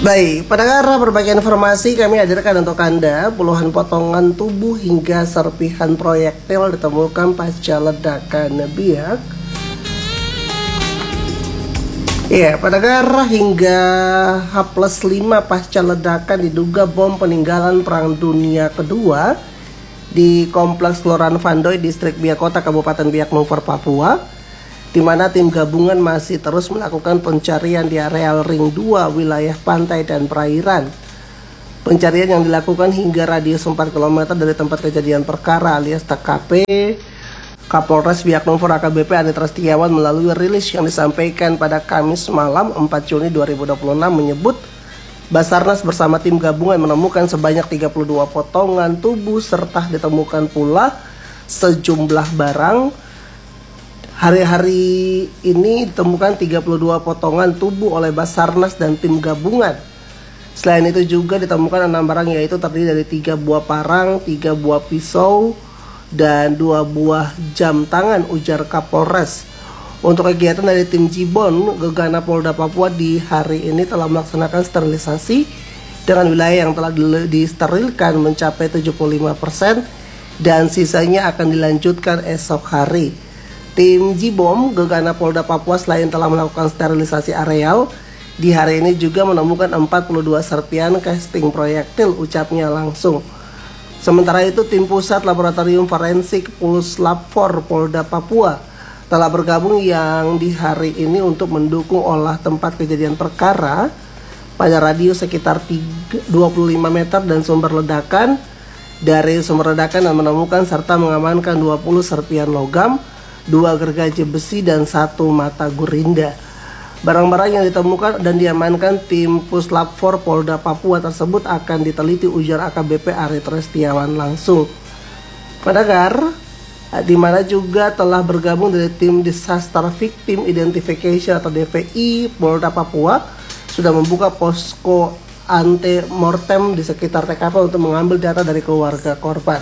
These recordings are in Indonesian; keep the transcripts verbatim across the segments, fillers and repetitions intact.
Baik, pendengar, berbagai informasi kami hadirkan untuk Anda. Puluhan potongan tubuh hingga serpihan proyektil ditemukan pasca ledakan biak. Ya, pendengar, hingga H plus lima pasca ledakan diduga bom peninggalan Perang Dunia Kedua di Kompleks Kelurahan Vandoy, Distrik Biak Kota, Kabupaten Biak Numfor, Papua, di mana tim gabungan masih terus melakukan pencarian di areal Ring dua wilayah pantai dan perairan. Pencarian yang dilakukan hingga radius empat kilometer dari tempat kejadian perkara alias T K P. Kapolres Biak Numfor A K B P Anitra Setiawan melalui rilis yang disampaikan pada Kamis malam empat Juni dua ribu dua puluh enam menyebut Basarnas bersama tim gabungan menemukan sebanyak tiga puluh dua potongan tubuh serta ditemukan pula sejumlah barang. Hari-hari ini ditemukan tiga puluh dua potongan tubuh oleh Basarnas dan tim gabungan. Selain itu juga ditemukan enam barang, yaitu terdiri dari tiga buah parang, tiga buah pisau, dan dua buah jam tangan, ujar Kapolres. Untuk kegiatan dari tim Jibon, Gegana Polda Papua di hari ini telah melaksanakan sterilisasi dengan wilayah yang telah disterilkan mencapai tujuh puluh lima persen dan sisanya akan dilanjutkan esok hari. Tim Jibom Gegana Polda Papua selain telah melakukan sterilisasi areal, di hari ini juga menemukan empat puluh dua serpian casting proyektil, ucapnya langsung. Sementara itu, tim Pusat Laboratorium Forensik Puslap empat Polda Papua telah bergabung yang di hari ini untuk mendukung olah tempat kejadian perkara pada radius sekitar dua puluh lima meter dan sumber ledakan. Dari sumber ledakan dan menemukan serta mengamankan dua puluh serpian logam, dua gergaji besi, dan satu mata gurinda. Barang-barang yang ditemukan dan diamankan tim Puslap empat Polda Papua tersebut akan diteliti, ujar A K B P Anitra Setiawan langsung. Pendengar, di mana juga telah bergabung dari tim Disaster Victim Identification atau D V I Polda Papua sudah membuka posko ante mortem di sekitar T K P untuk mengambil data dari keluarga korban.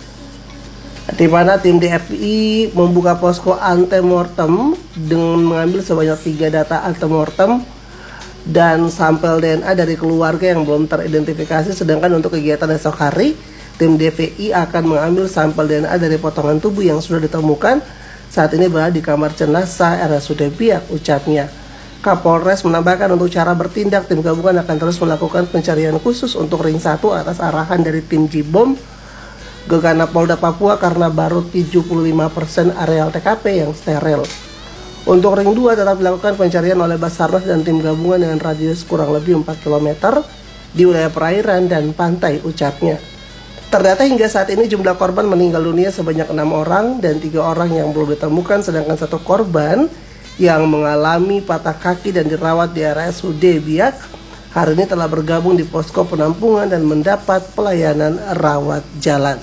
Di mana tim D V I membuka posko antemortem dengan mengambil sebanyak tiga data antemortem dan sampel D N A dari keluarga yang belum teridentifikasi. Sedangkan untuk kegiatan esok hari, tim D V I akan mengambil sampel D N A dari potongan tubuh yang sudah ditemukan saat ini berada di kamar jenazah R S U D Biak, ucapnya. Kapolres menambahkan untuk cara bertindak, tim gabungan akan terus melakukan pencarian khusus untuk Ring satu atas arahan dari tim Jibom Gegana Polda Papua karena baru tujuh puluh lima persen areal T K P yang steril. Untuk Ring dua tetap dilakukan pencarian oleh Basarnas dan tim gabungan dengan radius kurang lebih empat kilometer di wilayah perairan dan pantai, ucapnya. Ternyata hingga saat ini jumlah korban meninggal dunia sebanyak enam orang dan tiga orang yang belum ditemukan, sedangkan satu korban yang mengalami patah kaki dan dirawat di R S U D Biak hari ini telah bergabung di posko penampungan dan mendapat pelayanan rawat jalan.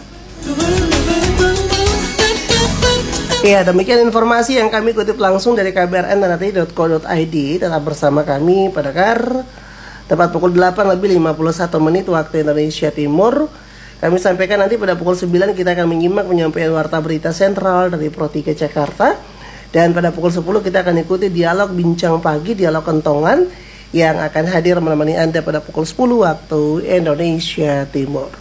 Ya, demikian informasi yang kami kutip langsung dari K B R N N R I titik co titik I D. Tetap bersama kami, pendengar. Tepat pukul delapan lebih lima puluh satu menit waktu Indonesia Timur. Kami sampaikan nanti pada pukul sembilan kita akan menyimak penyampaian warta berita sentral dari Pro tiga Jakarta. Dan pada pukul sepuluh kita akan ikuti dialog bincang pagi, dialog kentongan yang akan hadir menemani Anda pada pukul sepuluh waktu Indonesia Timur.